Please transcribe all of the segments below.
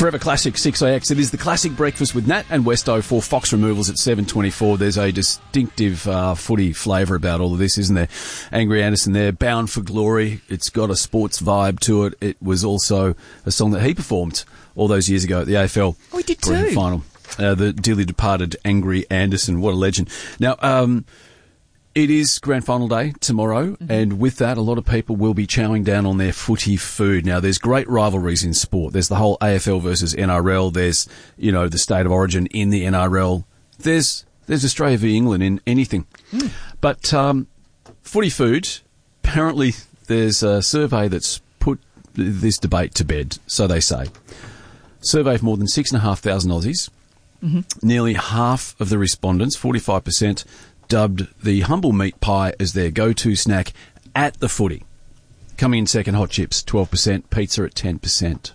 Forever Classic 6AX. It is the classic breakfast with Nat and Westo for Fox Removals at 7:24. There's a distinctive footy flavour about all of this, isn't there? Angry Anderson there, Bound for Glory. It's got a sports vibe to it. It was also a song that he performed all those years ago at the AFL We did Grand too. Final. The dearly departed Angry Anderson. What a legend. Now, it is Grand Final day tomorrow, and with that, a lot of people will be chowing down on their footy food. Now, there's great rivalries in sport. There's the whole AFL versus NRL. There's, the state of origin in the NRL. There's Australia v England in anything. But footy food, apparently there's a survey that's put this debate to bed, so they say. Survey of more than 6,500 Aussies. Nearly half of the respondents, 45%, dubbed the humble meat pie as their go-to snack at the footy. Coming in second, hot chips, 12%, pizza at 10%.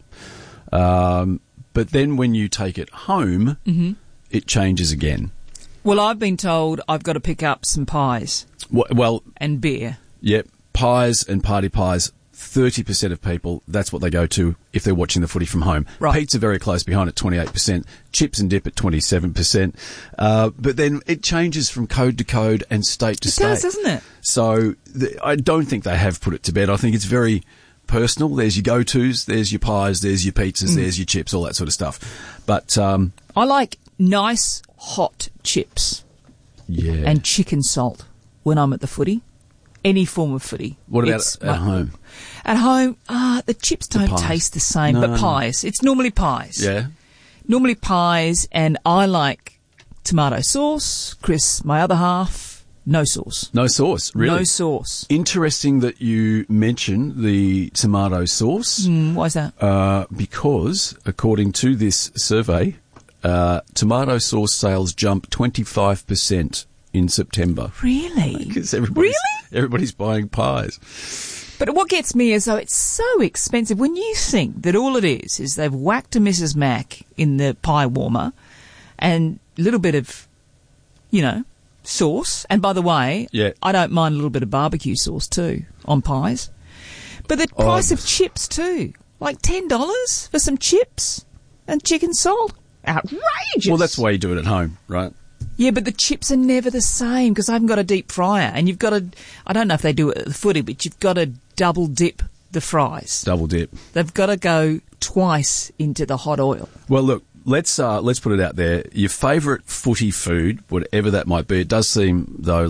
But then when you take it home, it changes again. Well, I've been told I've got to pick up some pies Well, and beer. yep, pies and party pies, 30% of people, that's what they go to if they're watching the footy from home. Right. Pizza very close behind at 28%, chips and dip at 27%. But then it changes from code to code and state to It state. does, doesn't it? So I don't think they have put it to bed. I think it's very personal. There's your go-tos, there's your pies, there's your pizzas, there's your chips, all that sort of stuff. But, I like nice hot chips yeah. and chicken salt when I'm at the footy. Any form of footy. What about It's at home? At home, the chips don't pies. taste the same, No, but no. pies. It's normally pies. Yeah. Normally pies, and I like tomato sauce. Chris, my other half, no sauce. No sauce, really? No sauce. Interesting that you mention the tomato sauce. Why is that? Because, according to this survey, tomato sauce sales jumped 25% in September. Really? Because Really? everybody's buying pies. But what gets me is, though, it's so expensive. When you think that all it is they've whacked a Mrs. Mac in the pie warmer and a little bit of, sauce. And by the way, Yeah. I don't mind a little bit of barbecue sauce too on pies. But the price of chips too. Like $10 for some chips and chicken salt. Outrageous. Well, that's why you do it at home, right? Yeah, but the chips are never the same because I haven't got a deep fryer. And you've got to, I don't know if they do it at the footy, but you've got to double dip the fries. Double dip. They've got to go twice into the hot oil. Well, look, let's put it out there. Your favourite footy food, whatever that might be, it does seem, though,